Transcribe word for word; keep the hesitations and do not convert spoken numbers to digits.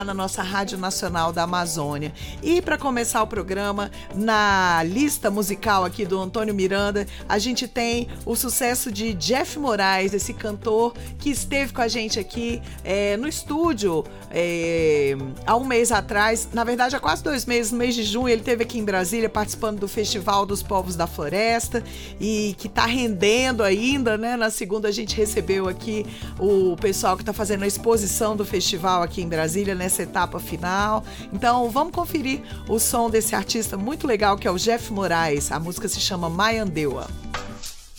na nossa Rádio Nacional da Amazônia. E para começar o programa, na lista musical aqui do Antônio Miranda, a gente tem o sucesso de Jeff Moraes, esse cantor que esteve com a gente aqui é, no estúdio é, há um mês atrás, na verdade há quase dois meses, no mês de junho, ele esteve aqui em Brasília participando do Festival dos Povos da Floresta e que está rendendo ainda, né? Na segunda a gente recebeu aqui o pessoal que está fazendo a exposição do festival aqui em Brasília, né? Essa etapa final. Então vamos conferir o som desse artista muito legal que é o Jeff Moraes. A música se chama Maiandeua.